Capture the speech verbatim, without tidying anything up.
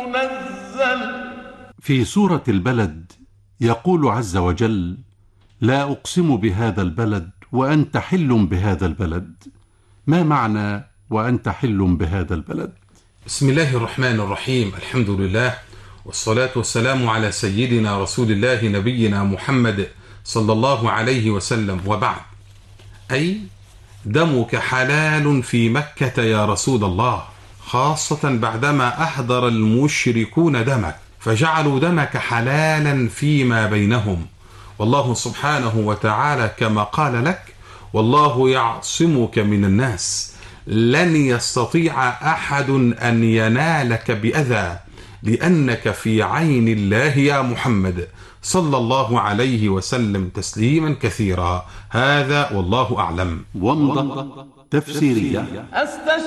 منزل. في سورة البلد يقول عز وجل: لا أقسم بهذا البلد وأنت حل بهذا البلد. ما معنى وأنت حل بهذا البلد؟ بسم الله الرحمن الرحيم. الحمد لله والصلاة والسلام على سيدنا رسول الله نبينا محمد صلى الله عليه وسلم، وبعد. أي دمك حلال في مكة يا رسول الله، خاصة بعدما أحضر المشركون دمك فجعلوا دمك حلالا فيما بينهم، والله سبحانه وتعالى كما قال لك: والله يعصمك من الناس، لن يستطيع أحد أن ينالك بأذى لأنك في عين الله يا محمد صلى الله عليه وسلم تسليما كثيرا. هذا والله أعلم. ومضة تفسيرية.